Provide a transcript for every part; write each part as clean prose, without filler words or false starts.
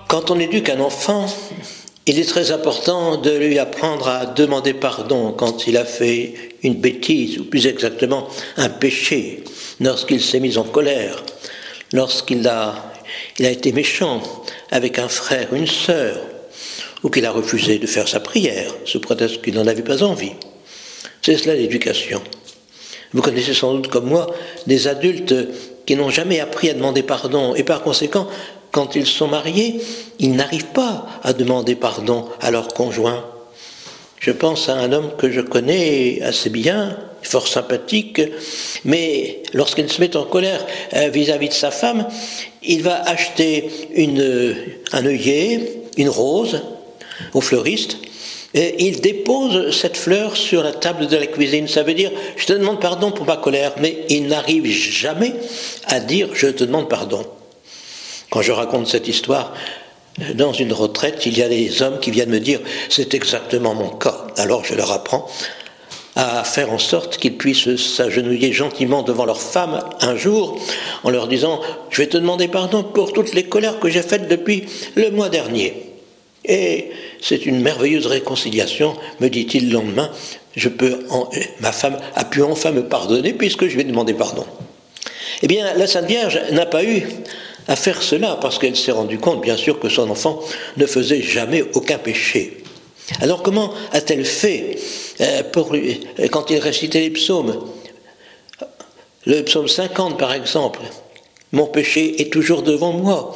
Quand on éduque un enfant, il est très important de lui apprendre à demander pardon quand il a fait une bêtise, ou plus exactement un péché, lorsqu'il s'est mis en colère, lorsqu'il a été méchant avec un frère ou une sœur, ou qu'il a refusé de faire sa prière, sous prétexte qu'il n'en avait pas envie. C'est cela l'éducation. Vous connaissez sans doute comme moi des adultes qui n'ont jamais appris à demander pardon, et par conséquent, quand ils sont mariés, ils n'arrivent pas à demander pardon à leur conjoint. Je pense à un homme que je connais assez bien, fort sympathique, mais lorsqu'il se met en colère vis-à-vis de sa femme, il va acheter un œillet, une rose, au fleuriste, et il dépose cette fleur sur la table de la cuisine. Ça veut dire, je te demande pardon pour ma colère, mais il n'arrive jamais à dire, je te demande pardon. Quand je raconte cette histoire, dans une retraite, il y a des hommes qui viennent me dire « c'est exactement mon cas ». Alors je leur apprends à faire en sorte qu'ils puissent s'agenouiller gentiment devant leur femme un jour en leur disant « je vais te demander pardon pour toutes les colères que j'ai faites depuis le mois dernier ». Et c'est une merveilleuse réconciliation, me dit-il le lendemain, ma femme a pu enfin me pardonner puisque je lui ai demandé pardon. Eh bien, la Sainte Vierge n'a pas eu à faire cela, parce qu'elle s'est rendue compte, bien sûr, que son enfant ne faisait jamais aucun péché. Alors comment a-t-elle fait quand il récitait les psaumes? Le psaume 50, par exemple. « Mon péché est toujours devant moi.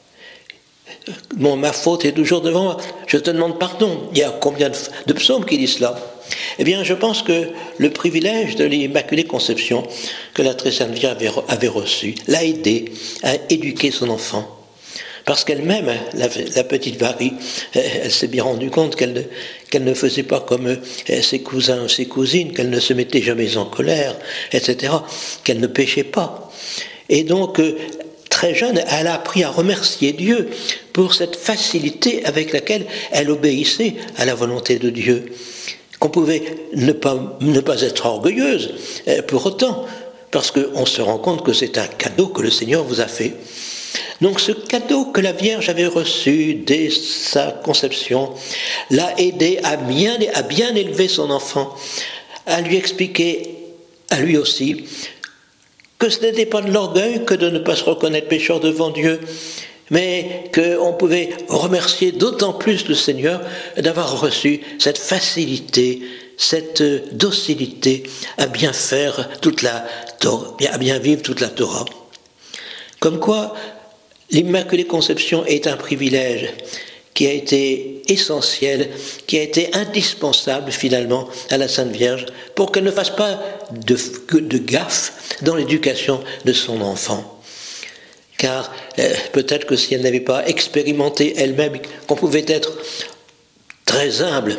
Ma faute est toujours devant moi. Je te demande pardon. » Il y a combien de psaumes qui disent cela? Eh bien, je pense que le privilège de l'Immaculée Conception que la Très Sainte Vierge avait reçu l'a aidé à éduquer son enfant. Parce qu'elle-même, la petite Marie, elle s'est bien rendue compte qu'elle ne faisait pas comme ses cousins ou ses cousines, qu'elle ne se mettait jamais en colère, etc., qu'elle ne péchait pas. Et donc, très jeune, elle a appris à remercier Dieu pour cette facilité avec laquelle elle obéissait à la volonté de Dieu. Qu'on pouvait ne pas être orgueilleuse pour autant, parce qu'on se rend compte que c'est un cadeau que le Seigneur vous a fait. Donc ce cadeau que la Vierge avait reçu dès sa conception l'a aidé à bien élever son enfant, à lui expliquer, à lui aussi, que ce n'était pas de l'orgueil que de ne pas se reconnaître pécheur devant Dieu, mais qu'on pouvait remercier d'autant plus le Seigneur d'avoir reçu cette facilité, cette docilité à bien faire à bien vivre toute la Torah. Comme quoi, l'Immaculée Conception est un privilège qui a été essentiel, qui a été indispensable finalement à la Sainte Vierge pour qu'elle ne fasse pas de gaffe dans l'éducation de son enfant. Car peut-être que si elle n'avait pas expérimenté elle-même qu'on pouvait être très humble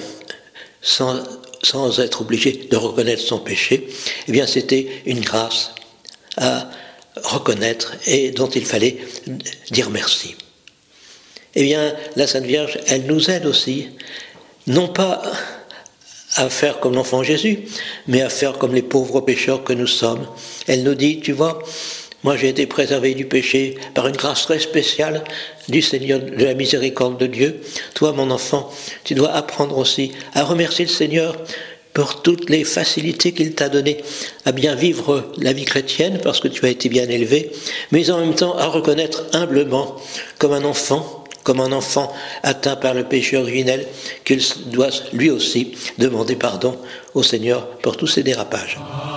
sans être obligé de reconnaître son péché, eh bien c'était une grâce à reconnaître et dont il fallait dire merci. Eh bien, la Sainte Vierge, elle nous aide aussi, non pas à faire comme l'enfant Jésus, mais à faire comme les pauvres pécheurs que nous sommes. Elle nous dit, tu vois, moi j'ai été préservé du péché par une grâce très spéciale du Seigneur, de la miséricorde de Dieu. Toi, mon enfant, tu dois apprendre aussi à remercier le Seigneur pour toutes les facilités qu'il t'a données à bien vivre la vie chrétienne, parce que tu as été bien élevé, mais en même temps à reconnaître humblement, comme un enfant atteint par le péché originel, qu'il doit lui aussi demander pardon au Seigneur pour tous ses dérapages.